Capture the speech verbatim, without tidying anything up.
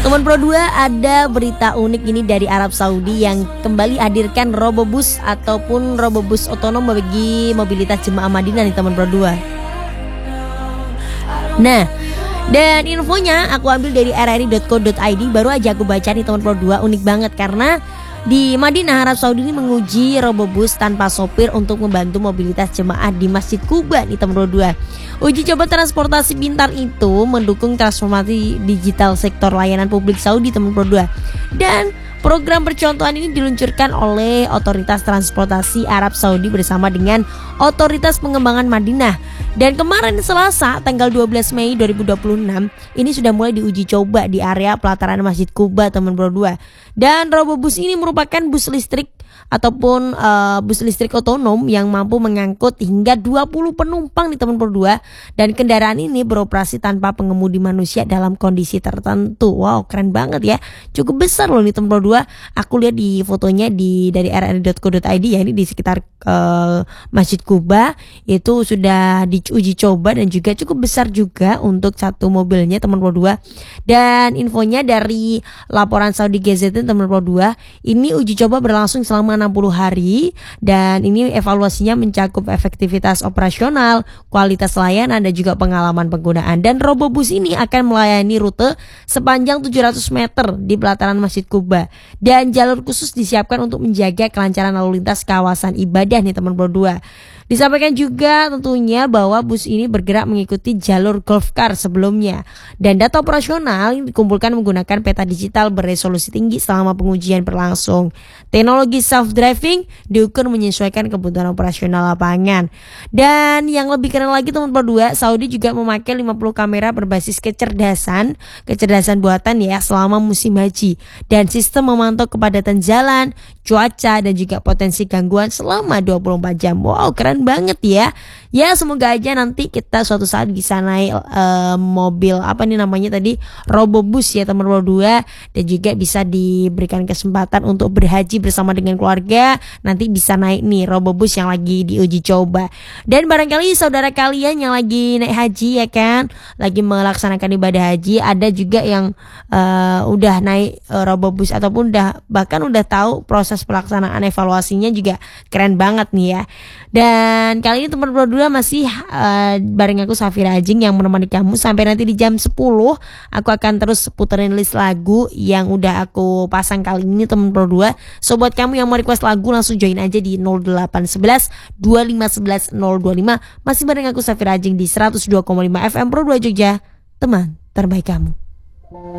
Teman Pro dua, ada berita unik ini dari Arab Saudi yang kembali hadirkan robobus ataupun robobus otonom bagi mobilitas jemaah Madinah nih teman Pro dua. Nah, dan infonya aku ambil dari r r i dot co dot i d, baru aja aku baca nih teman Pro dua, unik banget karena di Madinah, Arab Saudi ini menguji robobus tanpa sopir untuk membantu mobilitas jemaah di Masjid Quba nih teman Pro dua. Uji coba transportasi pintar itu mendukung transformasi digital sektor layanan publik Saudi teman Pro dua. Dan program percontohan ini diluncurkan oleh Otoritas Transportasi Arab Saudi bersama dengan Otoritas Pengembangan Madinah. Dan kemarin Selasa tanggal dua belas Mei dua ribu dua puluh enam ini sudah mulai diuji coba di area pelataran Masjid Quba teman Pro dua. Dan robobus ini merupakan bus listrik ataupun uh, bus listrik otonom yang mampu mengangkut hingga dua puluh penumpang di teman Pro dua, dan kendaraan ini beroperasi tanpa pengemudi manusia dalam kondisi tertentu. Wow, keren banget ya. Cukup besar loh di teman Pro dua. Aku lihat di fotonya di dari r r i dot co dot i d ya, ini di sekitar uh, Masjid Quba itu sudah diuji coba dan juga cukup besar juga untuk satu mobilnya teman Pro dua. Dan infonya dari laporan Saudi Gazette teman Pro dua, ini uji coba berlangsung selama enam puluh hari dan ini evaluasinya mencakup efektivitas operasional, kualitas layanan dan juga pengalaman penggunaan. Dan robobus ini akan melayani rute sepanjang tujuh ratus meter di pelataran Masjid Quba, dan jalur khusus disiapkan untuk menjaga kelancaran lalu lintas kawasan ibadah nih teman Pro dua. Disampaikan juga tentunya bahwa bus ini bergerak mengikuti jalur golf car sebelumnya, dan data operasional yang dikumpulkan menggunakan peta digital beresolusi tinggi selama pengujian berlangsung. Teknologi self-driving diukur menyesuaikan kebutuhan operasional lapangan. Dan yang lebih keren lagi teman Pro dua, Saudi juga memakai lima puluh kamera berbasis kecerdasan, kecerdasan buatan ya selama musim haji, dan sistem memantau kepadatan jalan, cuaca dan juga potensi gangguan selama dua puluh empat jam. Wow, keren banget ya. Ya, semoga aja nanti kita suatu saat bisa naik uh, mobil apa nih namanya tadi, robobus ya teman Pro dua, dan juga bisa diberikan kesempatan untuk berhaji bersama dengan keluarga. Nanti bisa naik nih robobus yang lagi diuji coba. Dan barangkali saudara kalian yang lagi naik haji ya kan, lagi melaksanakan ibadah haji, ada juga yang uh, udah naik uh, robobus ataupun udah bahkan udah tahu proses pelaksanaan evaluasinya, juga keren banget nih ya. Dan kali ini teman Pro dua masih uh, bareng aku Safira Ajing yang menemani kamu sampai nanti di jam sepuluh. Aku akan terus puterin list lagu yang udah aku pasang kali ini teman Pro dua. So buat kamu yang mau request lagu langsung join aja di nol delapan satu satu dua lima satu satu nol dua lima. Masih bareng aku Safira Ajing di seratus dua koma lima F M Pro dua Jogja, teman terbaik kamu.